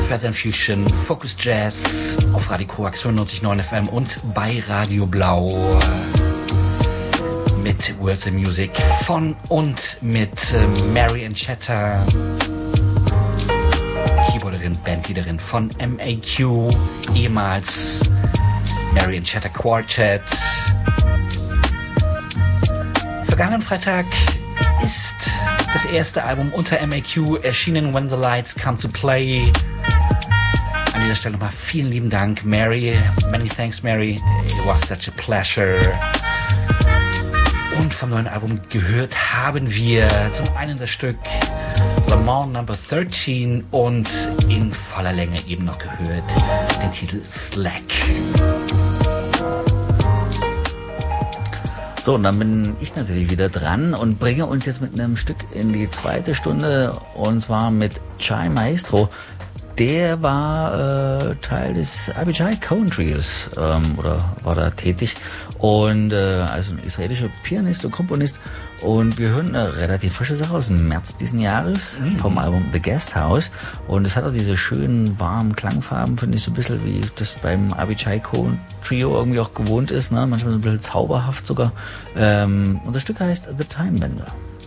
Feather Fusion, Focus Jazz auf Radio Koax 95.9 FM und bei Radio Blau mit Words of Music von und mit Mary Ancheta, Keyboarderin, Bandleaderin von MAQ, ehemals Mary Ancheta Quartet. Vergangenen Freitag ist das erste Album unter MAQ erschienen, When the Lights Come to Play. An dieser Stelle nochmal vielen lieben Dank, Mary. Many thanks, Mary. It was such a pleasure. Und vom neuen Album gehört haben wir zum einen das Stück Le Mans Number 13 und in voller Länge eben noch gehört den Titel Slack. So, und dann bin ich natürlich wieder dran und bringe uns jetzt mit einem Stück in die zweite Stunde, und zwar mit Chai Maestro. Der war Teil des Abijay Cohen Trios oder war da tätig und also ein israelischer Pianist und Komponist, und wir hören eine relativ frische Sache aus dem März diesen Jahres vom Album The Guest House, und es hat auch diese schönen warmen Klangfarben, finde ich, so ein bisschen wie das beim Abijay Cohen Trio irgendwie auch gewohnt ist, ne? Manchmal so ein bisschen zauberhaft sogar, und das Stück heißt The Time Bender.